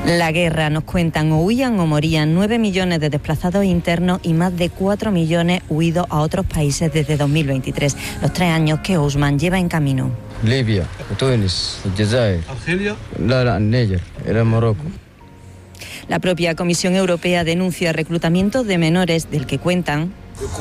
La guerra, nos cuentan, o huían o morían 9 millones de desplazados internos y más de 4 millones huidos a otros países desde 2023, los 3 años que Ousmane lleva en camino. Libia, Túnez, Algeria, Argelia, Níger, era Marruecos. La propia Comisión Europea denuncia reclutamiento de menores del que cuentan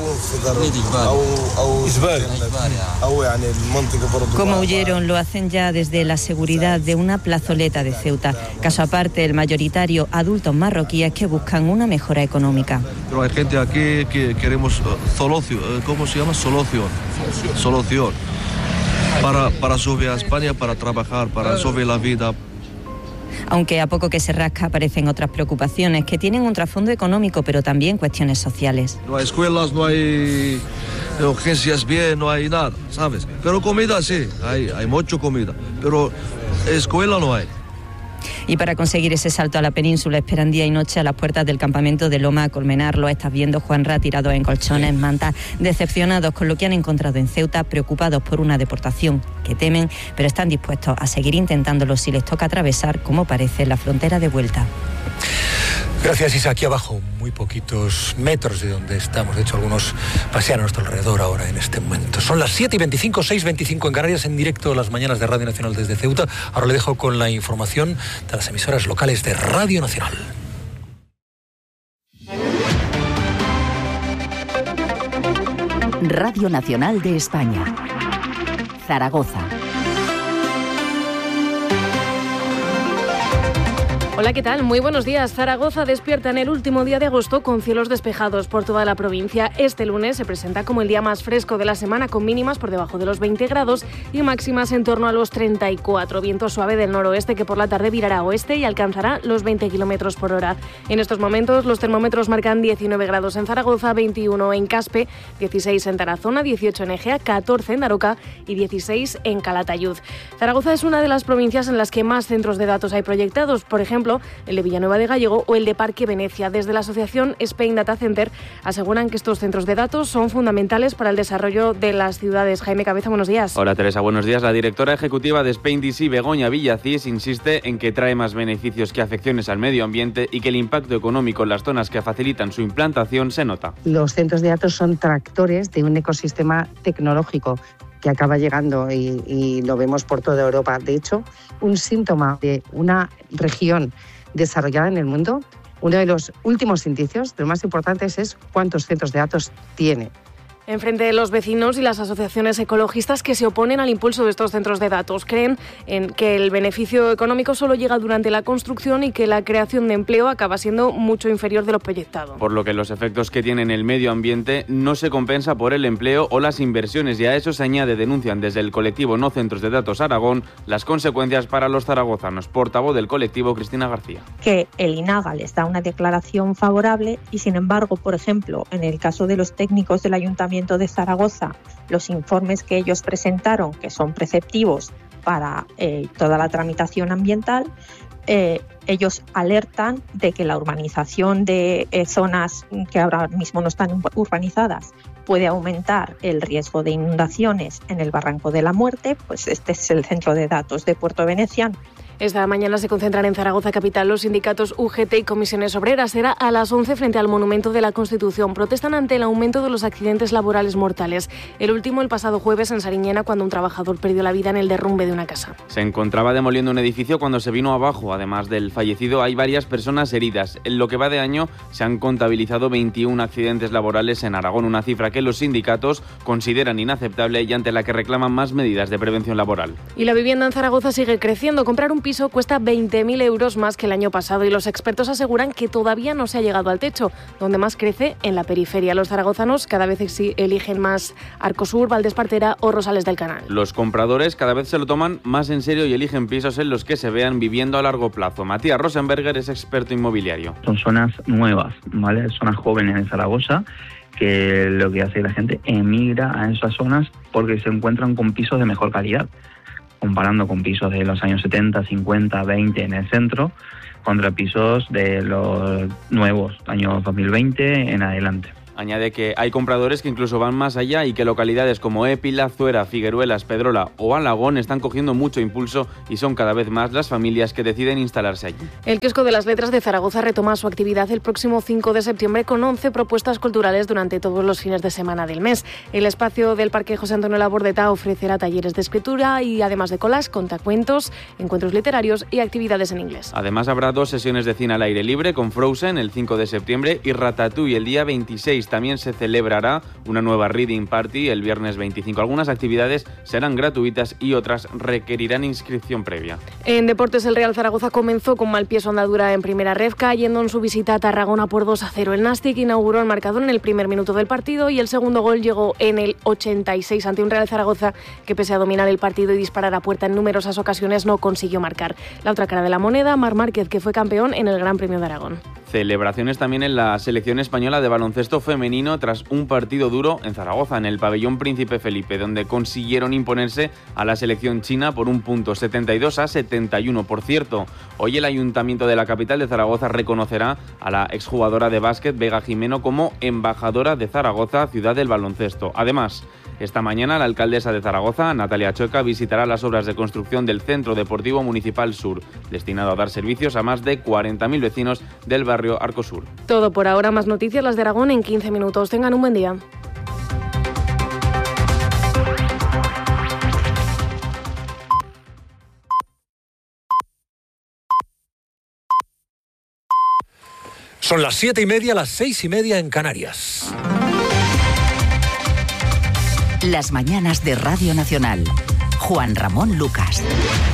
cómo huyeron. Lo hacen ya desde la seguridad de una plazoleta de Ceuta. Caso aparte, el mayoritario adultos marroquíes que buscan una mejora económica. pero hay gente aquí que queremos solución, ¿cómo se llama? Solución. Para subir a España, para trabajar, para subir la vida. Aunque a poco que se rasca aparecen otras preocupaciones que tienen un trasfondo económico, pero también cuestiones sociales. No hay escuelas, no hay urgencias bien, no hay nada, ¿sabes? Pero comida sí, hay mucha comida, pero escuela no hay. Y para conseguir ese salto a la península esperan día y noche a las puertas del campamento de Loma Colmenar. Lo estás viendo, Juanra, tirados en colchones, mantas, decepcionados con lo que han encontrado en Ceuta, preocupados por una deportación que temen, pero están dispuestos a seguir intentándolo si les toca atravesar, como parece, la frontera de vuelta. Gracias, Isa. Aquí abajo, muy poquitos metros de donde estamos. De hecho, algunos pasean a nuestro alrededor ahora en este momento. Son las 7:25, 6:25 en Canarias, en directo las mañanas de Radio Nacional desde Ceuta. Ahora le dejo con la información de las emisoras locales de Radio Nacional. Radio Nacional de España. Zaragoza. Hola, ¿qué tal? Muy buenos días. Zaragoza despierta en el último día de agosto con cielos despejados por toda la provincia. Este lunes se presenta como el día más fresco de la semana, con mínimas por debajo de los 20 grados y máximas en torno a los 34. Viento suave del noroeste que por la tarde virará a oeste y alcanzará los 20 kilómetros por hora. En estos momentos los termómetros marcan 19 grados en Zaragoza, 21 en Caspe, 16 en Tarazona, 18 en Egea, 14 en Daroca y 16 en Calatayud. Zaragoza es una de las provincias en las que más centros de datos hay proyectados. Por ejemplo, el de Villanueva de Gállego o el de Parque Venecia. Desde la asociación Spain Data Center aseguran que estos centros de datos son fundamentales para el desarrollo de las ciudades. Jaime Cabeza, buenos días. Hola Teresa, buenos días. La directora ejecutiva de Spain DC, Begoña Villacís, insiste en que trae más beneficios que afecciones al medio ambiente y que el impacto económico en las zonas que facilitan su implantación se nota. Los centros de datos son tractores de un ecosistema tecnológico que acaba llegando y lo vemos por toda Europa. De hecho, un síntoma de una región desarrollada en el mundo, uno de los últimos indicios, de los más importantes, es cuántos centros de datos tiene. Enfrente de los vecinos y las asociaciones ecologistas que se oponen al impulso de estos centros de datos creen en que el beneficio económico solo llega durante la construcción y que la creación de empleo acaba siendo mucho inferior de lo proyectado. Por lo que los efectos que tiene en el medio ambiente no se compensa por el empleo o las inversiones, y a eso se añade, denuncian desde el colectivo No Centros de Datos Aragón, las consecuencias para los zaragozanos. Portavoz del colectivo, Cristina García. Que el INAGA les da una declaración favorable y, sin embargo, por ejemplo, en el caso de los técnicos del Ayuntamiento de Zaragoza, los informes que ellos presentaron, que son preceptivos para toda la tramitación ambiental, ellos alertan de que la urbanización de zonas que ahora mismo no están urbanizadas puede aumentar el riesgo de inundaciones en el Barranco de la Muerte. Pues este es el centro de datos de Puerto Veneciano. Esta mañana se concentran en Zaragoza capital los sindicatos UGT y comisiones obreras. Será a las 11 frente al Monumento de la Constitución. Protestan ante el aumento de los accidentes laborales mortales. El último el pasado jueves en Sariñena, cuando un trabajador perdió la vida en el derrumbe de una casa. Se encontraba demoliendo un edificio cuando se vino abajo. Además del fallecido, hay varias personas heridas. En lo que va de año se han contabilizado 21 accidentes laborales en Aragón, una cifra que los sindicatos consideran inaceptable y ante la que reclaman más medidas de prevención laboral. Y la vivienda en Zaragoza sigue creciendo. Comprar un piso cuesta 20.000 euros más que el año pasado y los expertos aseguran que todavía no se ha llegado al techo. Donde más crece, en la periferia. Los zaragozanos cada vez eligen más Arcosur, Valdespartera o Rosales del Canal. Los compradores cada vez se lo toman más en serio y eligen pisos en los que se vean viviendo a largo plazo. Matías Rosenberger es experto inmobiliario. Son zonas nuevas, ¿vale? Zonas jóvenes en Zaragoza, que lo que hace la gente emigra a esas zonas porque se encuentran con pisos de mejor calidad, comparando con pisos de los años 70, 50, 20 en el centro, contra pisos de los nuevos, años 2020 en adelante. Añade que hay compradores que incluso van más allá y que localidades como Épila, Zuera, Figueruelas, Pedrola o Alagón están cogiendo mucho impulso y son cada vez más las familias que deciden instalarse allí. El Kiosco de las Letras de Zaragoza retoma su actividad el próximo 5 de septiembre con 11 propuestas culturales durante todos los fines de semana del mes. El espacio del Parque José Antonio Labordeta ofrecerá talleres de escritura y además de collage, contacuentos, encuentros literarios y actividades en inglés. Además habrá 2 sesiones de cine al aire libre con Frozen el 5 de septiembre y Ratatouille el día 26. También se celebrará una nueva Reading Party el viernes 25. Algunas actividades serán gratuitas y otras requerirán inscripción previa. En deportes, el Real Zaragoza comenzó con mal pie su andadura en primera ref, cayendo en su visita a Tarragona por 2-0. El Nastic inauguró el marcador en el primer minuto del partido y el segundo gol llegó en el 86 ante un Real Zaragoza que, pese a dominar el partido y disparar a puerta en numerosas ocasiones, no consiguió marcar. La otra cara de la moneda, Marc Márquez, que fue campeón en el Gran Premio de Aragón. Celebraciones también en la selección española de baloncesto femenino tras un partido duro en Zaragoza, en el pabellón Príncipe Felipe, donde consiguieron imponerse a la selección china por un punto, 72-71. Por cierto, hoy el Ayuntamiento de la capital de Zaragoza reconocerá a la exjugadora de básquet Vega Jimeno como embajadora de Zaragoza, ciudad del baloncesto. Además, esta mañana la alcaldesa de Zaragoza, Natalia Choca, visitará las obras de construcción del Centro Deportivo Municipal Sur, destinado a dar servicios a más de 40.000 vecinos del barrio Arcosur. Todo por ahora, más noticias las de Aragón en 15 minutos. Tengan un buen día. Son las 7:30, las 6:30 en Canarias. Las mañanas de Radio Nacional. Juan Ramón Lucas.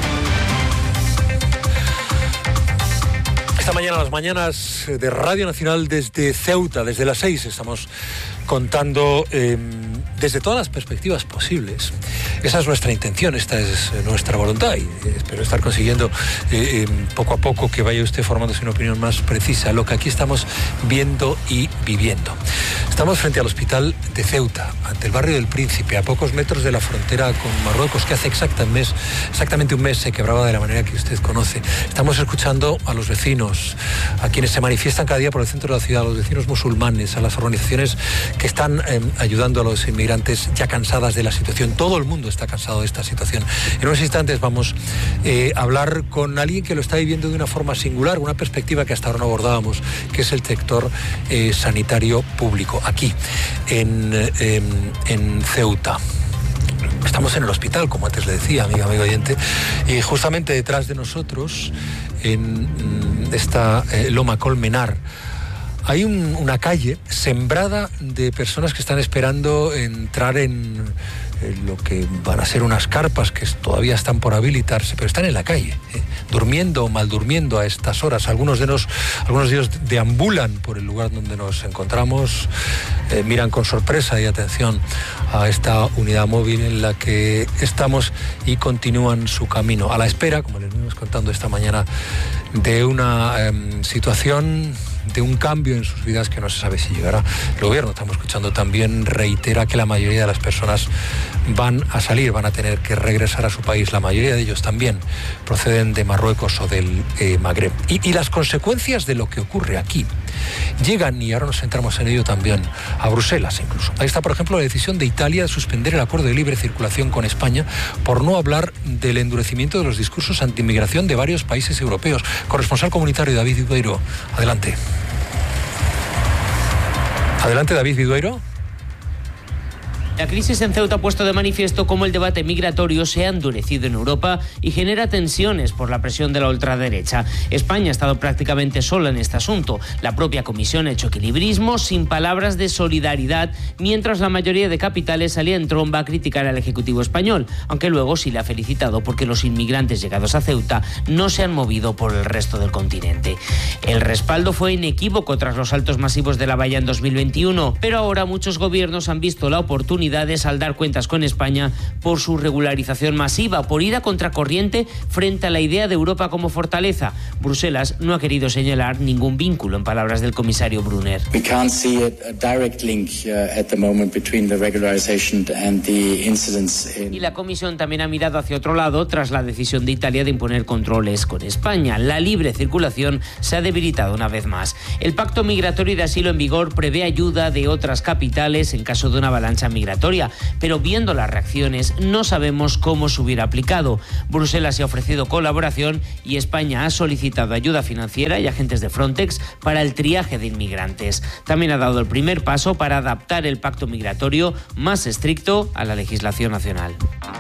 Esta mañana, las mañanas de Radio Nacional desde Ceuta, desde las 6, estamos contando desde todas las perspectivas posibles. Esa es nuestra intención, esta es nuestra voluntad y espero estar consiguiendo poco a poco que vaya usted formándose una opinión más precisa, lo que aquí estamos viendo y viviendo. Estamos frente al hospital de Ceuta, ante el barrio del Príncipe, a pocos metros de la frontera con Marruecos, que hace exactamente un mes se quebraba de la manera que usted conoce. Estamos escuchando a los vecinos, a quienes se manifiestan cada día por el centro de la ciudad, a los vecinos musulmanes, a las organizaciones que están ayudando a los inmigrantes ya cansadas de la situación. Todo el mundo está cansado de esta situación. En unos instantes vamos a hablar con alguien que lo está viviendo de una forma singular, una perspectiva que hasta ahora no abordábamos, que es el sector sanitario público, aquí en Ceuta. Estamos en el hospital, como antes le decía, amigo oyente, y justamente detrás de nosotros, en esta Loma Colmenar, hay una calle sembrada de personas que están esperando entrar en lo que van a ser unas carpas que todavía están por habilitarse, pero están en la calle, durmiendo o mal durmiendo a estas horas. Algunos de ellos deambulan por el lugar donde nos encontramos, miran con sorpresa y atención a esta unidad móvil en la que estamos y continúan su camino, a la espera, como les venimos contando esta mañana, de una situación, de un cambio en sus vidas que no se sabe si llegará. El gobierno, estamos escuchando también, reitera que la mayoría de las personas van a salir, van a tener que regresar a su país. La mayoría de ellos también proceden de Marruecos o del Magreb. Y las consecuencias de lo que ocurre aquí llegan, y ahora nos centramos en ello también, a Bruselas incluso. Ahí está, por ejemplo, la decisión de Italia de suspender el acuerdo de libre circulación con España, por no hablar del endurecimiento de los discursos anti-inmigración de varios países europeos. Corresponsal comunitario David Vidueiro, adelante. Adelante, David Vidueiro. La crisis en Ceuta ha puesto de manifiesto cómo el debate migratorio se ha endurecido en Europa y genera tensiones por la presión de la ultraderecha. España ha estado prácticamente sola en este asunto. La propia Comisión ha hecho equilibrismo sin palabras de solidaridad, mientras la mayoría de capitales salía en tromba a criticar al Ejecutivo español, aunque luego sí le ha felicitado porque los inmigrantes llegados a Ceuta no se han movido por el resto del continente. El respaldo fue inequívoco tras los saltos masivos de la valla en 2021, pero ahora muchos gobiernos han visto la oportunidad oportunidades al dar cuentas con España por su regularización masiva, por ir a contracorriente frente a la idea de Europa como fortaleza. Bruselas no ha querido señalar ningún vínculo, en palabras del comisario Brunner. We can't see a direct link at the moment between the regularization and the incidents in... Y la Comisión también ha mirado hacia otro lado tras la decisión de Italia de imponer controles con España. La libre circulación se ha debilitado una vez más. El pacto migratorio y de asilo en vigor prevé ayuda de otras capitales en caso de una avalancha migratoria, pero viendo las reacciones no sabemos cómo se hubiera aplicado. Bruselas se ha ofrecido colaboración y España ha solicitado ayuda financiera y agentes de Frontex para el triaje de inmigrantes. También ha dado el primer paso para adaptar el pacto migratorio más estricto a la legislación nacional.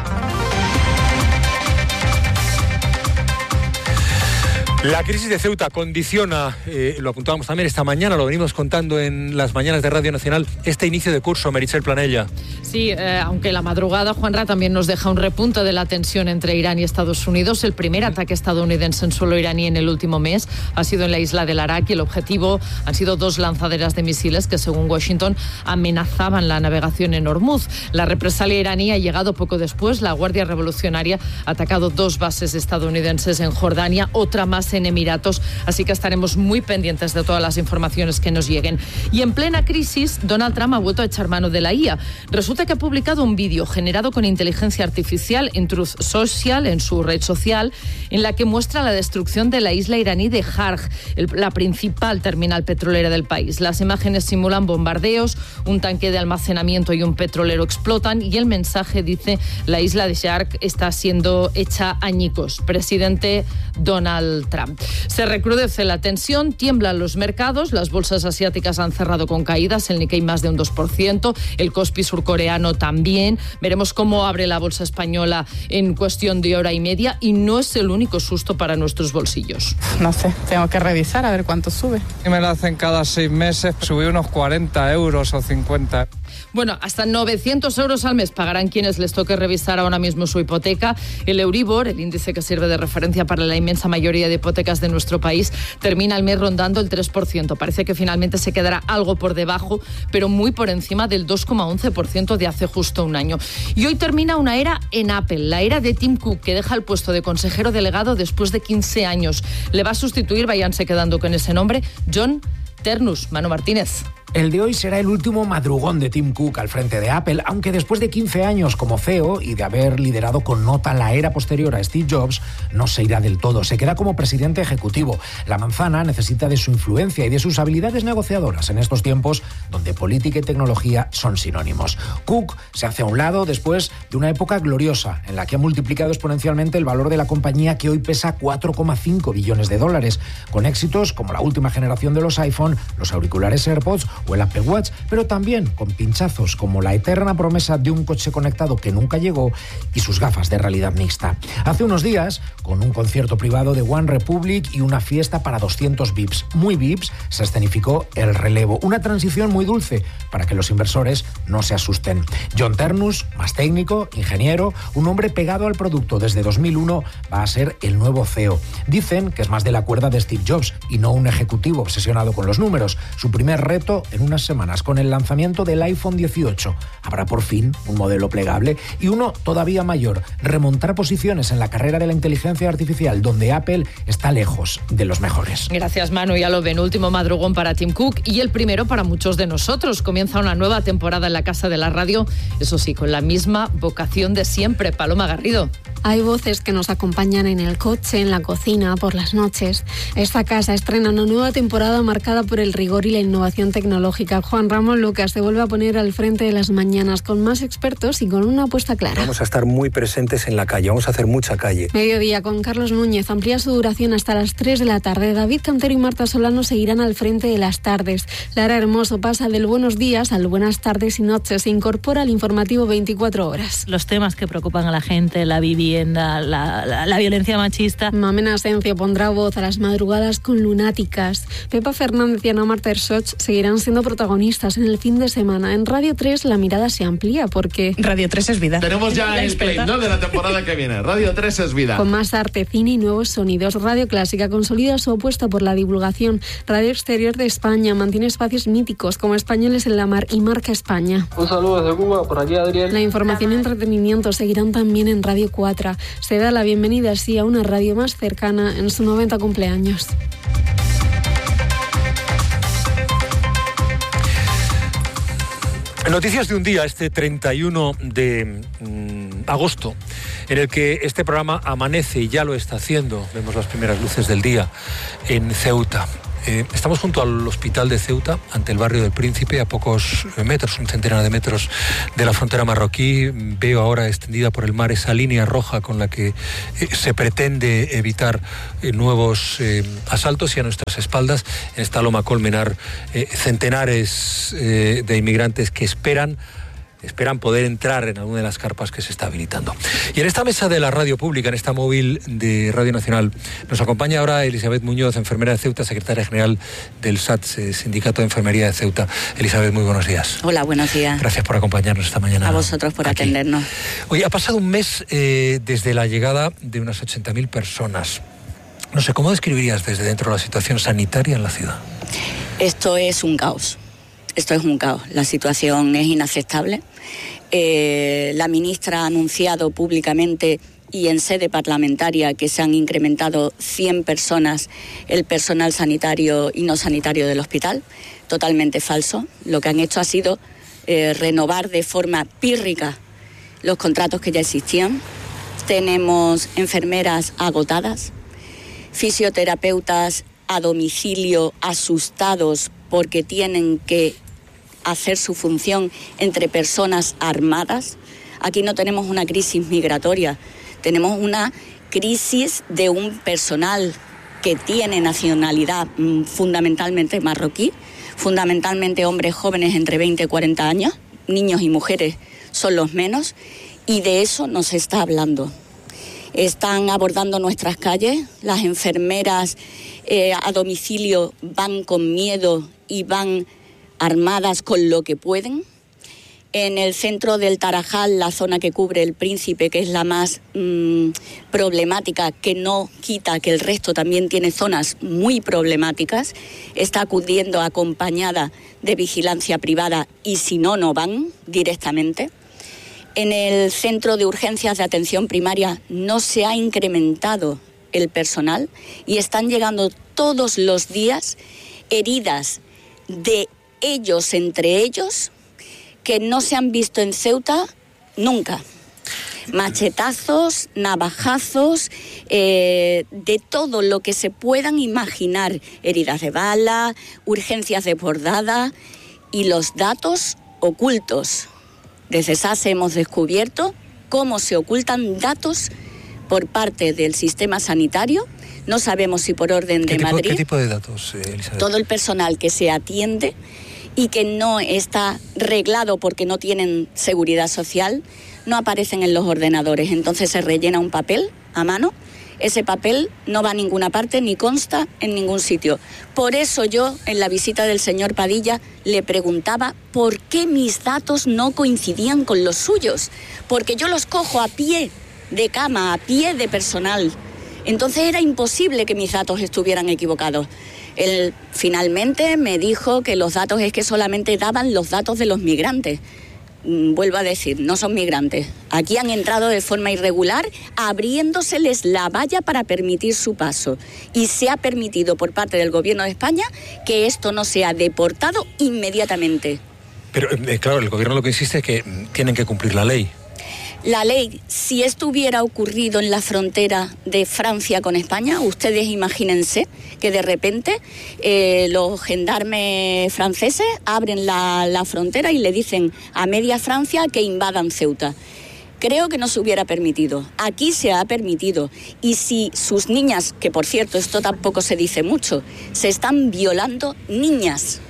La crisis de Ceuta condiciona, lo apuntábamos también esta mañana, lo venimos contando en las mañanas de Radio Nacional, este inicio de curso, Meritxell Planella. Sí, aunque la madrugada, Juanra, también nos deja un repunte de la tensión entre Irán y Estados Unidos. El primer ataque estadounidense en suelo iraní en el último mes ha sido en la isla del Arak y el objetivo han sido 2 lanzaderas de misiles que, según Washington, amenazaban la navegación en Hormuz. La represalia iraní ha llegado poco después. La Guardia Revolucionaria ha atacado 2 bases estadounidenses en Jordania, otra más en Emiratos, así que estaremos muy pendientes de todas las informaciones que nos lleguen. Y en plena crisis, Donald Trump ha vuelto a echar mano de la IA. Resulta que ha publicado un vídeo generado con inteligencia artificial en Truth Social, en su red social, en la que muestra la destrucción de la isla iraní de Sharq, la principal terminal petrolera del país. Las imágenes simulan bombardeos, un tanque de almacenamiento y un petrolero explotan y el mensaje dice: la isla de Sharq está siendo hecha añicos. Presidente Donald Trump. Se recrudece la tensión, tiemblan los mercados, las bolsas asiáticas han cerrado con caídas, el Nikkei más de un 2%, el Kospi surcoreano también. Veremos cómo abre la bolsa española en cuestión de hora y media y no es el único susto para nuestros bolsillos. No sé, tengo que revisar a ver cuánto sube. Y me lo hacen cada 6 meses, subí unos 40 euros o 50. Bueno, hasta 900 euros al mes pagarán quienes les toque revisar ahora mismo su hipoteca. El Euribor, el índice que sirve de referencia para la inmensa mayoría de hipotecas de nuestro país, termina el mes rondando el 3%. Parece que finalmente se quedará algo por debajo, pero muy por encima del 2,11% de hace justo un año. Y hoy termina una era en Apple, la era de Tim Cook, que deja el puesto de consejero delegado después de 15 años. Le va a sustituir, váyanse quedando con ese nombre, John Ternus. Manu Martínez. El de hoy será el último madrugón de Tim Cook al frente de Apple, aunque después de 15 años como CEO y de haber liderado con nota la era posterior a Steve Jobs, no se irá del todo, se queda como presidente ejecutivo. La manzana necesita de su influencia y de sus habilidades negociadoras en estos tiempos donde política y tecnología son sinónimos. Cook se hace a un lado después de una época gloriosa en la que ha multiplicado exponencialmente el valor de la compañía, que hoy pesa 4,5 billones de dólares, con éxitos como la última generación de los iPhone, los auriculares AirPods o el Apple Watch, pero también con pinchazos como la eterna promesa de un coche conectado que nunca llegó y sus gafas de realidad mixta. Hace unos días, con un concierto privado de One Republic y una fiesta para 200 VIPs, muy VIPs, se escenificó el relevo, una transición muy dulce para que los inversores no se asusten. John Ternus, más técnico, ingeniero, un hombre pegado al producto desde 2001, va a ser el nuevo CEO. Dicen que es más de la cuerda de Steve Jobs y no un ejecutivo obsesionado con los números. Su primer reto en unas semanas con el lanzamiento del iPhone 18. Habrá por fin un modelo plegable y uno todavía mayor, remontar posiciones en la carrera de la inteligencia artificial, donde Apple está lejos de los mejores. Gracias, Manu. Ya lo ven, último madrugón para Tim Cook y el primero para muchos de nosotros. Comienza una nueva temporada en la Casa de la Radio, eso sí, con la misma vocación de siempre. Paloma Garrido. Hay voces que nos acompañan en el coche, en la cocina, por las noches. Esta casa estrena una nueva temporada marcada por el rigor y la innovación tecnológica. Juan Ramón Lucas se vuelve a poner al frente de las mañanas con más expertos y con una apuesta clara. Vamos a estar muy presentes en la calle, vamos a hacer mucha calle. Mediodía con Carlos Núñez amplía su duración hasta las 3 de la tarde. David Cantero y Marta Solano seguirán al frente de las tardes. Lara Hermoso pasa del buenos días al buenas tardes y noches. Se incorpora al informativo 24 horas. Los temas que preocupan a la gente, la vivienda, también la violencia machista. Mamena Asencio pondrá voz a las madrugadas con Lunáticas. Pepa Fernández y Ana Marta Ersoch seguirán siendo protagonistas en el fin de semana. En Radio 3 la mirada se amplía porque Radio 3 es vida. Tenemos ya el claim, ¿no?, de la temporada que viene. Radio 3 es vida. Con más arte, cine y nuevos sonidos, Radio Clásica consolida su apuesta por la divulgación. Radio Exterior de España mantiene espacios míticos como Españoles en la Mar y Marca España. Un saludo desde Cuba, por aquí Adriel. La información y entretenimiento seguirán también en Radio 4. Se da la bienvenida así a una radio más cercana en su 90 cumpleaños. Noticias de un día, este 31 de agosto, en el que este programa amanece y ya lo está haciendo. Vemos las primeras luces del día en Ceuta. Estamos junto al hospital de Ceuta, ante el barrio del Príncipe, a pocos metros, un centenar de metros de la frontera marroquí. Veo ahora extendida por el mar esa línea roja con la que se pretende evitar nuevos asaltos, y a nuestras espaldas, en esta loma Colmenar, centenares de inmigrantes que esperan poder entrar en alguna de las carpas que se está habilitando. Y en esta mesa de la radio pública, en esta móvil de Radio Nacional, nos acompaña ahora Elizabeth Muñoz, enfermera de Ceuta, secretaria general del SATS, Sindicato de Enfermería de Ceuta. Elizabeth, muy buenos días. Hola, buenos días. Gracias por acompañarnos esta mañana. A vosotros por aquí atendernos. Hoy ha pasado un mes desde la llegada de unas 80.000 personas. No sé, ¿cómo describirías desde dentro la situación sanitaria en la ciudad? Esto es un caos. Esto es un caos. La situación es inaceptable. La ministra ha anunciado públicamente y en sede parlamentaria que se han incrementado 100 personas el personal sanitario y no sanitario del hospital. Totalmente falso. Lo que han hecho ha sido renovar de forma pírrica los contratos que ya existían. Tenemos enfermeras agotadas, fisioterapeutas a domicilio asustados porque tienen que hacer su función entre personas armadas. Aquí no tenemos una crisis migratoria, tenemos una crisis de un personal que tiene nacionalidad fundamentalmente marroquí, fundamentalmente hombres jóvenes entre 20 y 40 años, niños y mujeres son los menos, y de eso no se está hablando. Están abordando nuestras calles, las enfermeras a domicilio van con miedo y van armadas con lo que pueden. En el centro del Tarajal, la zona que cubre el Príncipe, que es la más problemática, que no quita que el resto también tiene zonas muy problemáticas, está acudiendo acompañada de vigilancia privada y si no, no van directamente. En el centro de urgencias de atención primaria no se ha incrementado el personal y están llegando todos los días heridas de ellos entre ellos que no se han visto en Ceuta nunca. Machetazos, navajazos, de todo lo que se puedan imaginar. Heridas de bala, urgencias desbordadas y los datos ocultos. Desde SASE hemos descubierto cómo se ocultan datos por parte del sistema sanitario. No sabemos si por orden de Madrid. ¿Qué tipo de datos, Elizabeth? Todo el personal que se atiende y que no está reglado porque no tienen seguridad social, no aparecen en los ordenadores. Entonces se rellena un papel a mano. Ese papel no va a ninguna parte ni consta en ningún sitio. Por eso yo, en la visita del señor Padilla, le preguntaba por qué mis datos no coincidían con los suyos. Porque yo los cojo a pie de cama, a pie de personal. Entonces era imposible que mis datos estuvieran equivocados. Él finalmente me dijo que los datos es que solamente daban los datos de los migrantes. Vuelvo a decir, no son migrantes. Aquí han entrado de forma irregular, abriéndoseles la valla para permitir su paso. Y se ha permitido por parte del Gobierno de España que esto no sea deportado inmediatamente. Pero, claro, el Gobierno lo que insiste es que tienen que cumplir la ley. La ley, si esto hubiera ocurrido en la frontera de Francia con España, ustedes imagínense que de repente los gendarmes franceses abren la frontera y le dicen a media Francia que invadan Ceuta. Creo que no se hubiera permitido. Aquí se ha permitido. Y si sus niñas, que por cierto esto tampoco se dice mucho, se están violando niñas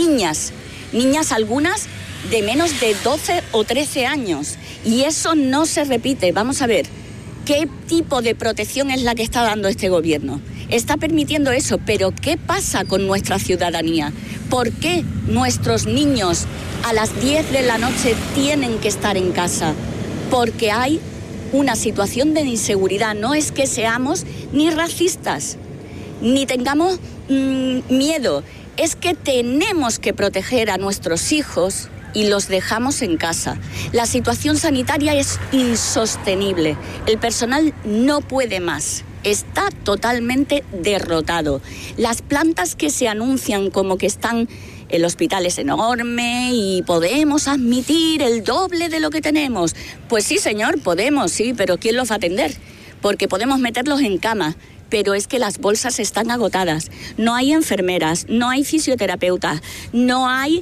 algunas de menos de 12 o 13 años. Y eso no se repite. Vamos a ver, ¿Qué tipo de protección es la que está dando este gobierno? Está permitiendo eso, pero ¿qué pasa con nuestra ciudadanía? ¿Por qué nuestros niños a las 10 de la noche tienen que estar en casa? Porque hay una situación de inseguridad. No es que seamos ni racistas, ni tengamos miedo. Es que tenemos que proteger a nuestros hijos y los dejamos en casa. La situación sanitaria es insostenible. El personal no puede más. Está totalmente derrotado. Las plantas que se anuncian como que están, el hospital es enorme y podemos admitir el doble de lo que tenemos. Pues sí, señor, podemos, sí, pero ¿quién los va a atender? Porque podemos meterlos en cama, pero es que las bolsas están agotadas. No hay enfermeras, no hay fisioterapeutas, no hay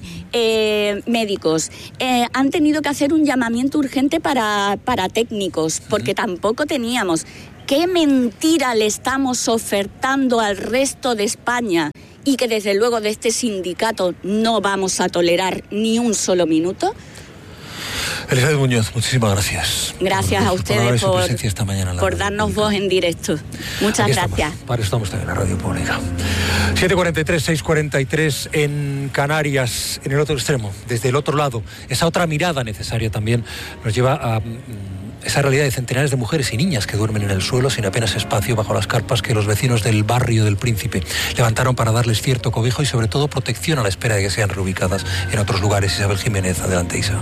médicos. Han tenido que hacer un llamamiento urgente para técnicos, porque tampoco teníamos. ¿Qué mentira le estamos ofertando al resto de España? Y que desde luego de este sindicato no vamos a tolerar ni un solo minuto. Elizabeth Muñoz, muchísimas gracias. Gracias a ustedes por darnos voz en directo. Muchas gracias. Para eso estamos también en la radio pública. 7:43, 6:43 en Canarias, en el otro extremo, desde el otro lado. Esa otra mirada necesaria también nos lleva a esa realidad de centenares de mujeres y niñas que duermen en el suelo sin apenas espacio bajo las carpas que los vecinos del barrio del Príncipe levantaron para darles cierto cobijo y sobre todo protección a la espera de que sean reubicadas en otros lugares. Isabel Jiménez, adelante, Isa.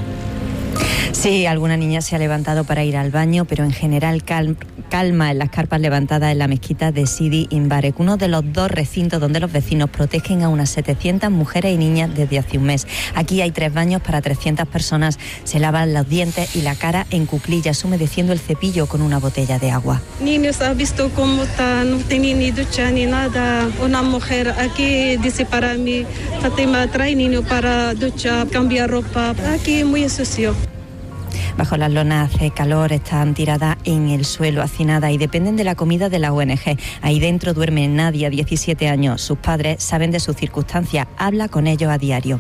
Sí, alguna niña se ha levantado para ir al baño, pero en general calma en las carpas levantadas en la mezquita de Sidi Imbarek, uno de los dos recintos donde los vecinos protegen a unas 700 mujeres y niñas desde hace un mes. Aquí hay 3 baños para 300 personas. Se lavan los dientes y la cara en cuclillas, humedeciendo el cepillo con una botella de agua. Niños, ¿has visto cómo está? No tenía ni ducha ni nada. Una mujer aquí dice para mí, Fátima, trae niño para ducha, cambiar ropa. Aquí muy sucio. Bajo las lonas hace calor, están tiradas en el suelo, hacinadas y dependen de la comida de la ONG. Ahí dentro duerme Nadia, 17 años. Sus padres saben de sus circunstancias, habla con ellos a diario.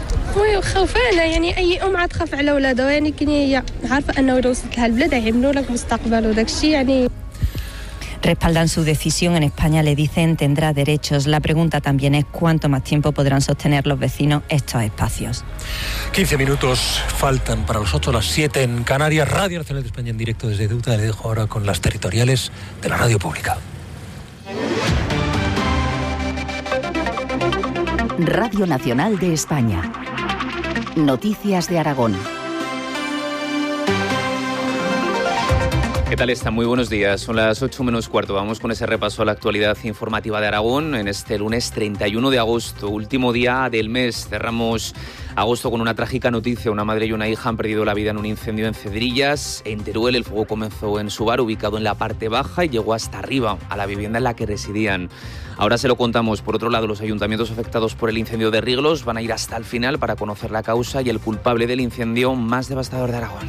Respaldan su decisión. En España le dicen tendrá derechos. La pregunta también es cuánto más tiempo podrán sostener los vecinos estos espacios. 15 minutos faltan para los 8, las 7 en Canarias. Radio Nacional de España en directo desde Ceuta. Le dejo ahora con las territoriales de la radio pública. Radio Nacional de España. Noticias de Aragón. ¿Qué tal está? Muy buenos días. Son las 8 menos cuarto. Vamos con ese repaso a la actualidad informativa de Aragón en este lunes 31 de agosto, último día del mes. Cerramos agosto con una trágica noticia. Una madre y una hija han perdido la vida en un incendio en Cedrillas. En Teruel el fuego comenzó en su bar, ubicado en la parte baja, y llegó hasta arriba, a la vivienda en la que residían. Ahora se lo contamos. Por otro lado, los ayuntamientos afectados por el incendio de Riglos van a ir hasta el final para conocer la causa y el culpable del incendio más devastador de Aragón.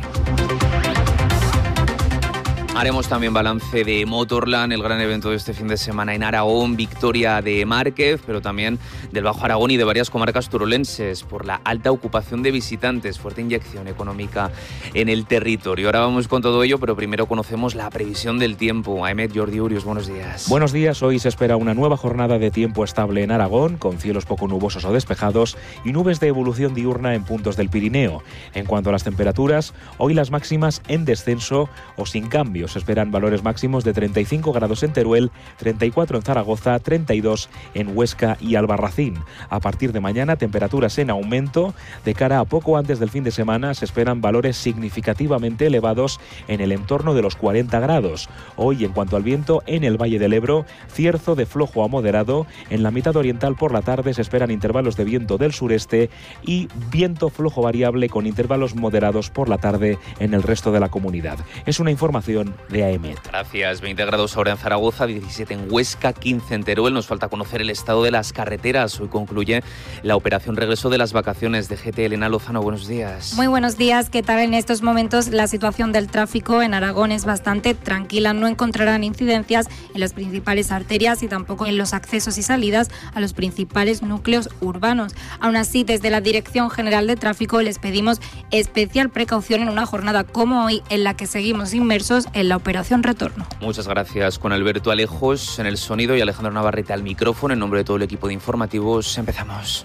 Haremos también balance de Motorland, el gran evento de este fin de semana en Aragón, victoria de Márquez, pero también del Bajo Aragón y de varias comarcas turolenses por la alta ocupación de visitantes, fuerte inyección económica en el territorio. Ahora vamos con todo ello, pero primero conocemos la previsión del tiempo. Ahmed Jordi Urios, buenos días. Buenos días. Hoy se espera una nueva jornada de tiempo estable en Aragón, con cielos poco nubosos o despejados y nubes de evolución diurna en puntos del Pirineo. En cuanto a las temperaturas, hoy las máximas en descenso o sin cambio. Se esperan valores máximos de 35 grados en Teruel, 34 en Zaragoza, 32 en Huesca y Albarracín. A partir de mañana, temperaturas en aumento. De cara a poco antes del fin de semana, se esperan valores significativamente elevados en el entorno de los 40 grados. Hoy, en cuanto al viento, en el Valle del Ebro, cierzo de flojo a moderado. En la mitad oriental por la tarde se esperan intervalos de viento del sureste y viento flojo variable con intervalos moderados por la tarde en el resto de la comunidad. Es una información de AEMET. Gracias. 20 grados ahora en Zaragoza, 17 en Huesca, 15 en Teruel. Nos falta conocer el estado de las carreteras. Hoy concluye la operación regreso de las vacaciones de GT. Elena Lozano, buenos días. Muy buenos días. ¿Qué tal? En estos momentos la situación del tráfico en Aragón es bastante tranquila. No encontrarán incidencias en las principales arterias y tampoco en los accesos y salidas a los principales núcleos urbanos. Aún así, desde la Dirección General de Tráfico les pedimos especial precaución en una jornada como hoy, en la que seguimos inmersos en en la operación retorno. Muchas gracias, con Alberto Alejos en el sonido y Alejandro Navarrete al micrófono. En nombre de todo el equipo de informativos, empezamos.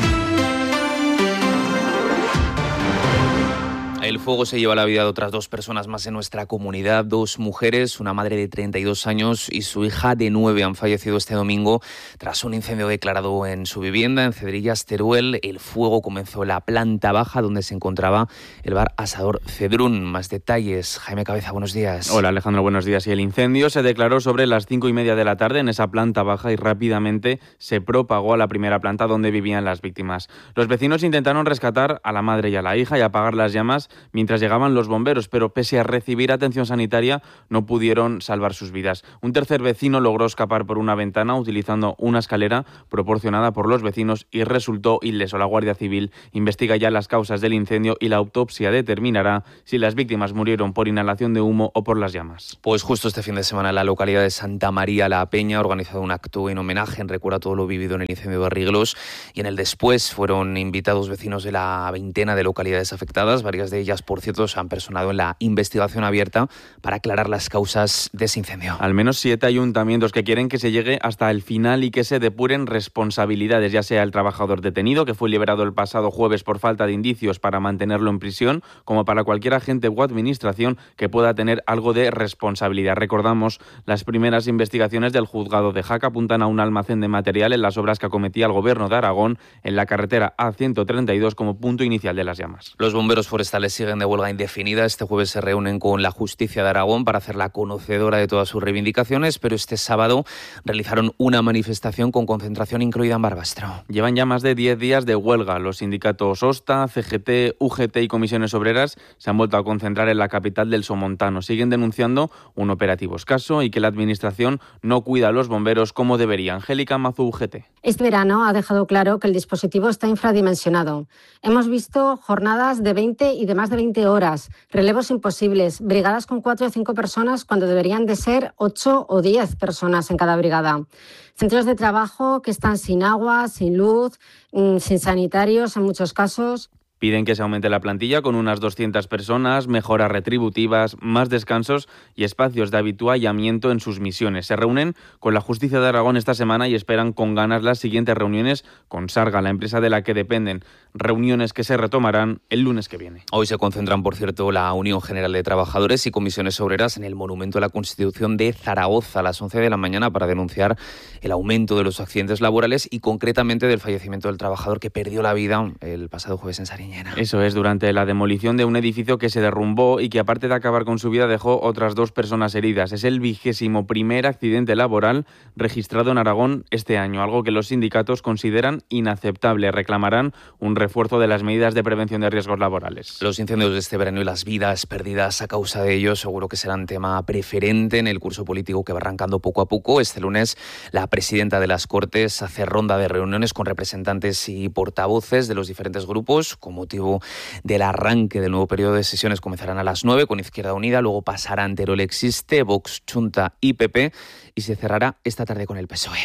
El fuego se lleva la vida de otras 2 personas más en nuestra comunidad. 2 mujeres, una madre de 32 años y su hija de 9 han fallecido este domingo tras un incendio declarado en su vivienda en Cedrillas, Teruel. El fuego comenzó en la planta baja donde se encontraba el bar Asador Cedrún. Más detalles, Jaime Cabeza, buenos días. Hola Alejandro, buenos días. Y el incendio se declaró sobre las 5:30 de la tarde en esa planta baja y rápidamente se propagó a la primera planta donde vivían las víctimas. Los vecinos intentaron rescatar a la madre y a la hija y apagar las llamas mientras llegaban los bomberos, pero pese a recibir atención sanitaria no pudieron salvar sus vidas. Un tercer vecino logró escapar por una ventana utilizando una escalera proporcionada por los vecinos y resultó ileso. La Guardia Civil investiga ya las causas del incendio y la autopsia determinará si las víctimas murieron por inhalación de humo o por las llamas. Pues justo este fin de semana en la localidad de Santa María la Peña ha organizado un acto en homenaje en recuerdo a todo lo vivido en el incendio de Riglos, y en el después fueron invitados vecinos de la veintena de localidades afectadas. Varias de ellas, por cierto, se han personado en la investigación abierta para aclarar las causas de ese incendio. Al menos 7 ayuntamientos que quieren que se llegue hasta el final y que se depuren responsabilidades, ya sea el trabajador detenido, que fue liberado el pasado jueves por falta de indicios para mantenerlo en prisión, como para cualquier agente o administración que pueda tener algo de responsabilidad. Recordamos, las primeras investigaciones del juzgado de Jaca apuntan a un almacén de material en las obras que acometía el Gobierno de Aragón en la carretera A132 como punto inicial de las llamas. Los bomberos forestales siguen de huelga indefinida. Este jueves se reúnen con la Justicia de Aragón para hacerla conocedora de todas sus reivindicaciones, pero este sábado realizaron una manifestación con concentración incluida en Barbastro. Llevan ya más de 10 días de huelga. Los sindicatos OSTA, CGT, UGT y comisiones obreras se han vuelto a concentrar en la capital del Somontano. Siguen denunciando un operativo escaso y que la administración no cuida a los bomberos como debería. Angélica Mazu, UGT. Este verano ha dejado claro que el dispositivo está infradimensionado. Hemos visto jornadas de 20 y de más de 20 horas, relevos imposibles, brigadas con 4 o 5 personas cuando deberían de ser 8 o 10 personas en cada brigada. Centros de trabajo que están sin agua, sin luz, sin sanitarios en muchos casos. Piden que se aumente la plantilla con unas 200 personas, mejoras retributivas, más descansos y espacios de habituallamiento en sus misiones. Se reúnen con la Justicia de Aragón esta semana y esperan con ganas las siguientes reuniones con Sarga, la empresa de la que dependen. Reuniones que se retomarán el lunes que viene. Hoy se concentran, por cierto, la Unión General de Trabajadores y Comisiones Obreras en el Monumento a la Constitución de Zaragoza a las 11 de la mañana para denunciar el aumento de los accidentes laborales y concretamente del fallecimiento del trabajador que perdió la vida el pasado jueves en Sariñena. Eso es, durante la demolición de un edificio que se derrumbó y que, aparte de acabar con su vida, dejó otras 2 personas heridas. Es el 21º accidente laboral registrado en Aragón este año, algo que los sindicatos consideran inaceptable. Reclamarán un refuerzo de las medidas de prevención de riesgos laborales. Los incendios de este verano y las vidas perdidas a causa de ellos seguro que serán tema preferente en el curso político que va arrancando poco a poco. Este lunes la presidenta de las Cortes hace ronda de reuniones con representantes y portavoces de los diferentes grupos con motivo del arranque del nuevo periodo de sesiones. Comenzarán a las 9 con Izquierda Unida, luego pasará Teruel Existe, Vox, Chunta y PP y se cerrará esta tarde con el PSOE.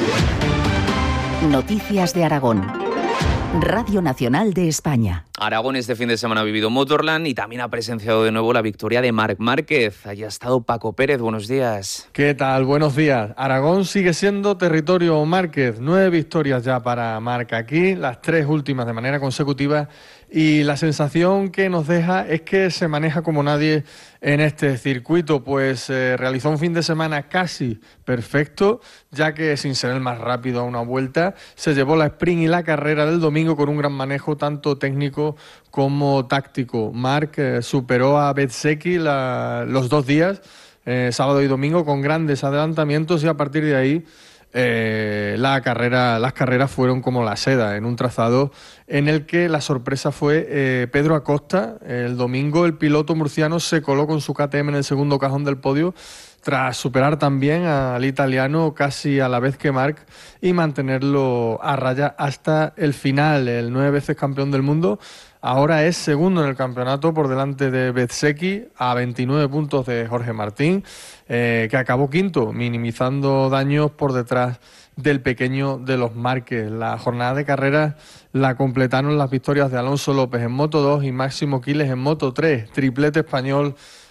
Noticias de Aragón. Radio Nacional de España. Aragón este fin de semana ha vivido Motorland y también ha presenciado de nuevo la victoria de Marc Márquez. Allí ha estado Paco Pérez, buenos días. ¿Qué tal? Buenos días. Aragón sigue siendo territorio Márquez. 9 victorias ya para Marc aquí, las 3 últimas de manera consecutiva. Y la sensación que nos deja es que se maneja como nadie en este circuito, pues realizó un fin de semana casi perfecto, ya que sin ser el más rápido a una vuelta, se llevó la sprint y la carrera del domingo con un gran manejo tanto técnico como táctico. Marc superó a Bezzecchi los 2 días, sábado y domingo, con grandes adelantamientos y a partir de ahí las carreras fueron como la seda, en un trazado en el que la sorpresa fue Pedro Acosta. El domingo el piloto murciano se coló con su KTM en el segundo cajón del podio tras superar también al italiano casi a la vez que Marc y mantenerlo a raya hasta el final. El 9 veces campeón del mundo ahora es segundo en el campeonato por delante de Bezzecchi a 29 puntos de Jorge Martín, que acabó quinto, minimizando daños por detrás del pequeño de los Márquez. La jornada de carreras la completaron las victorias de Alonso López en Moto 2 y Máximo Quiles en Moto 3, triplete español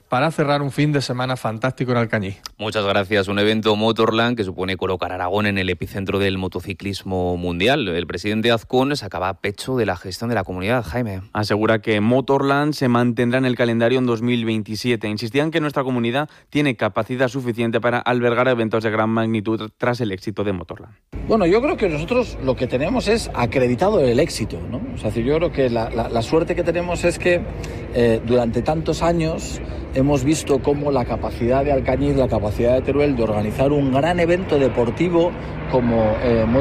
para cerrar un fin de semana fantástico en Alcañiz. Muchas gracias. Un evento Motorland que supone colocar a Aragón en el epicentro del motociclismo mundial. El presidente Azcón sacaba pecho de la gestión de la comunidad. Jaime. Asegura que Motorland se mantendrá en el calendario en 2027. Insistía en que nuestra comunidad tiene capacidad suficiente para albergar eventos de gran magnitud tras el éxito de Motorland. Bueno, yo creo que nosotros lo que tenemos es acreditado el éxito, ¿no? O sea, yo creo que la suerte que tenemos es que durante tantos años hemos visto cómo la capacidad de Alcañiz, la capacidad de Teruel de organizar un gran evento deportivo como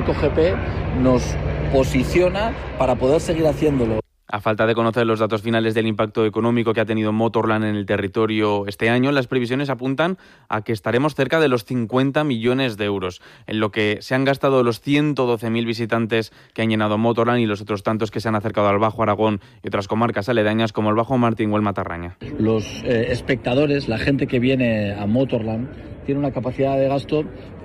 MotoGP nos posiciona para poder seguir haciéndolo. A falta de conocer los datos finales del impacto económico que ha tenido Motorland en el territorio este año, las previsiones apuntan a que estaremos cerca de los 50 millones de euros, en lo que se han gastado los 112.000 visitantes que han llenado Motorland y los otros tantos que se han acercado al Bajo Aragón y otras comarcas aledañas como el Bajo Martín o el Matarraña. Los espectadores, la gente que viene a Motorland, tiene una capacidad de gasto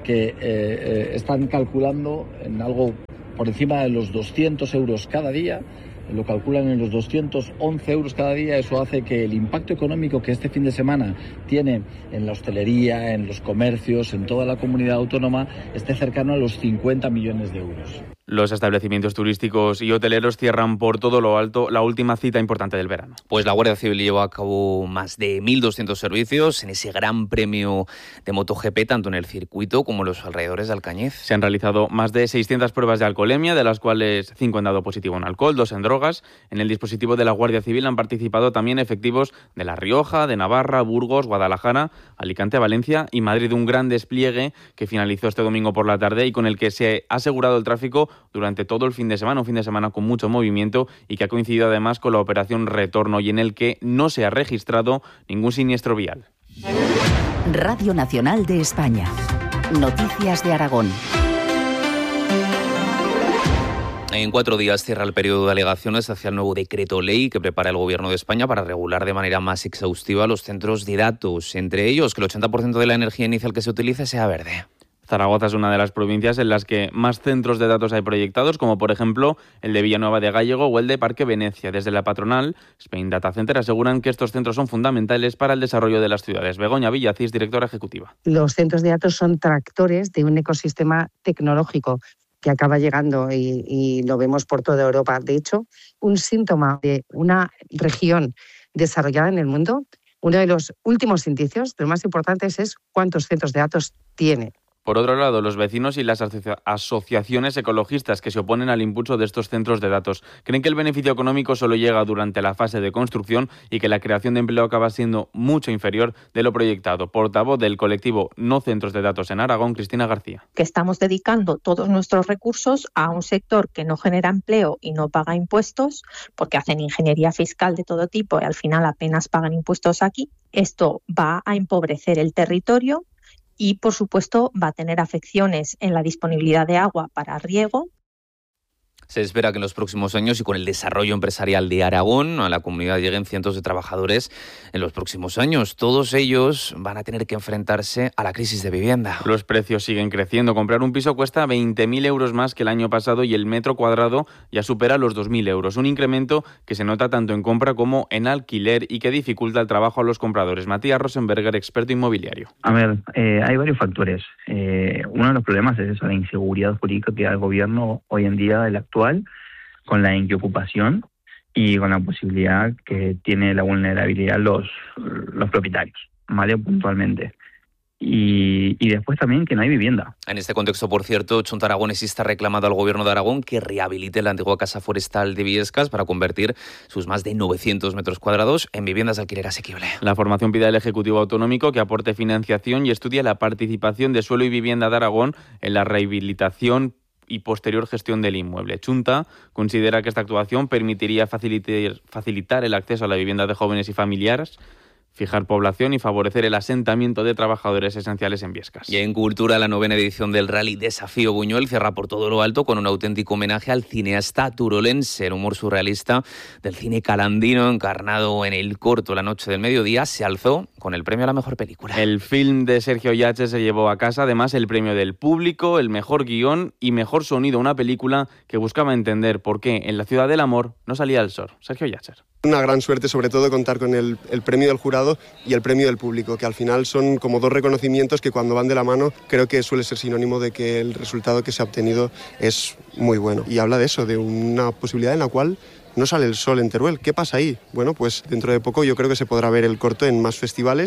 que están calculando en algo por encima de los 200 euros cada día. Lo calculan en los 211 euros cada día. Eso hace que el impacto económico que este fin de semana tiene en la hostelería, en los comercios, en toda la comunidad autónoma, esté cercano a los 50 millones de euros. Los establecimientos turísticos y hoteleros cierran por todo lo alto la última cita importante del verano. Pues la Guardia Civil llevó a cabo más de 1.200 servicios en ese gran premio de MotoGP, tanto en el circuito como en los alrededores de Alcañiz. Se han realizado más de 600 pruebas de alcoholemia, de las cuales 5 han dado positivo en alcohol, 2 en drogas. En el dispositivo de la Guardia Civil han participado también efectivos de La Rioja, de Navarra, Burgos, Guadalajara, Alicante, Valencia y Madrid. Un gran despliegue que finalizó este domingo por la tarde y con el que se ha asegurado el tráfico durante todo el fin de semana, un fin de semana con mucho movimiento y que ha coincidido además con la operación Retorno y en el que no se ha registrado ningún siniestro vial. Radio Nacional de España. Noticias de Aragón. En 4 días cierra el periodo de alegaciones hacia el nuevo decreto ley que prepara el Gobierno de España para regular de manera más exhaustiva los centros de datos, entre ellos que el 80% de la energía inicial que se utilice sea verde. Zaragoza es una de las provincias en las que más centros de datos hay proyectados, como por ejemplo el de Villanueva de Gállego o el de Parque Venecia. Desde la patronal, Spain Data Center, aseguran que estos centros son fundamentales para el desarrollo de las ciudades. Begoña Villacís, directora ejecutiva. Los centros de datos son tractores de un ecosistema tecnológico que acaba llegando y lo vemos por toda Europa. De hecho, un síntoma de una región desarrollada en el mundo, uno de los últimos indicios, de los más importantes, es cuántos centros de datos tiene. Por otro lado, los vecinos y las asociaciones ecologistas que se oponen al impulso de estos centros de datos creen que el beneficio económico solo llega durante la fase de construcción y que la creación de empleo acaba siendo mucho inferior de lo proyectado. Portavoz del colectivo No Centros de Datos en Aragón, Cristina García. Que estamos dedicando todos nuestros recursos a un sector que no genera empleo y no paga impuestos, porque hacen ingeniería fiscal de todo tipo y al final apenas pagan impuestos aquí. Esto va a empobrecer el territorio y, por supuesto, va a tener afecciones en la disponibilidad de agua para riego. Se espera que en los próximos años y con el desarrollo empresarial de Aragón a la comunidad lleguen cientos de trabajadores en los próximos años. Todos ellos van a tener que enfrentarse a la crisis de vivienda. Los precios siguen creciendo. Comprar un piso cuesta 20.000 euros más que el año pasado y el metro cuadrado ya supera los 2.000 euros. Un incremento que se nota tanto en compra como en alquiler y que dificulta el trabajo a los compradores. Matías Rosenberger, experto inmobiliario. A ver, hay varios factores. Uno de los problemas es eso, la inseguridad jurídica que da el gobierno hoy en día, el actual, con la inquiocupación y con la posibilidad que tiene la vulnerabilidad los propietarios, ¿vale? Puntualmente. Y después también que no hay vivienda. En este contexto, por cierto, Junta Aragonesista ha reclamado al Gobierno de Aragón que rehabilite la antigua Casa Forestal de Viescas para convertir sus más de 900 metros cuadrados en viviendas de alquiler asequible. La formación pide al Ejecutivo Autonómico que aporte financiación y estudie la participación de Suelo y Vivienda de Aragón en la rehabilitación y posterior gestión del inmueble. Junta considera que esta actuación permitiría facilitar el acceso a la vivienda de jóvenes y familiares, fijar población y favorecer el asentamiento de trabajadores esenciales en Viescas. Y en cultura, la 9ª edición del Rally Desafío Buñuel cierra por todo lo alto con un auténtico homenaje al cineasta turolense. El humor surrealista del cine calandino, encarnado en el corto La noche del mediodía, se alzó con el premio a la mejor película. El film de Sergio Llache se llevó a casa además el premio del público, el mejor guión y mejor sonido, una película que buscaba entender por qué en la ciudad del amor no salía el sol. Sergio Llache. Una gran suerte, sobre todo, contar con el premio del jurado y el premio del público, que al final son como dos reconocimientos que cuando van de la mano creo que suele ser sinónimo de que el resultado que se ha obtenido es muy bueno. Y habla de eso, de una posibilidad en la cual no sale el sol en Teruel. ¿Qué pasa ahí? Bueno, pues dentro de poco yo creo que se podrá ver el corto en más festivales.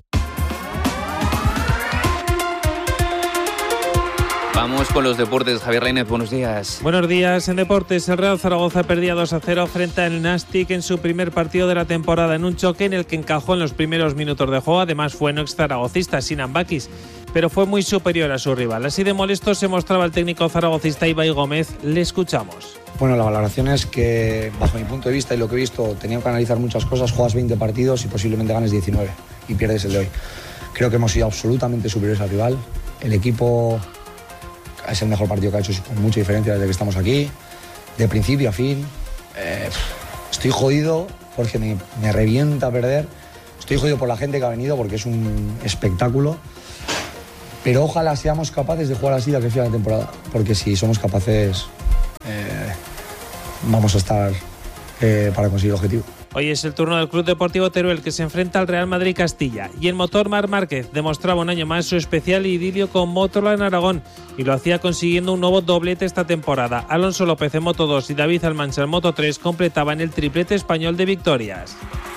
Vamos con los deportes. Javier Lainez, buenos días. Buenos días. En deportes, el Real Zaragoza perdía 2-0 frente al Nastic en su primer partido de la temporada, en un choque en el que encajó en los primeros minutos de juego. Además fue no ex-zaragocista, Sinan Bakis, pero fue muy superior a su rival. Así de molesto se mostraba el técnico zaragocista Ibai Gómez. Le escuchamos. Bueno, la valoración es que, bajo mi punto de vista y lo que he visto, tenía que analizar muchas cosas. Juegas 20 partidos y posiblemente ganes 19 y pierdes el de hoy. Creo que hemos sido absolutamente superiores al rival. El equipo es el mejor partido que ha hecho con mucha diferencia desde que estamos aquí, de principio a fin. Estoy jodido porque me revienta perder. Estoy jodido por la gente que ha venido porque es un espectáculo. Pero ojalá seamos capaces de jugar así la que final de temporada, porque si somos capaces vamos a estar para conseguir el objetivo. Hoy es el turno del Club Deportivo Teruel, que se enfrenta al Real Madrid Castilla. Y el motor Marc Márquez demostraba un año más su especial idilio con Motorland en Aragón, y lo hacía consiguiendo un nuevo doblete esta temporada. Alonso López en Moto 2 y David Almansa en Moto 3 completaban el triplete español de victorias.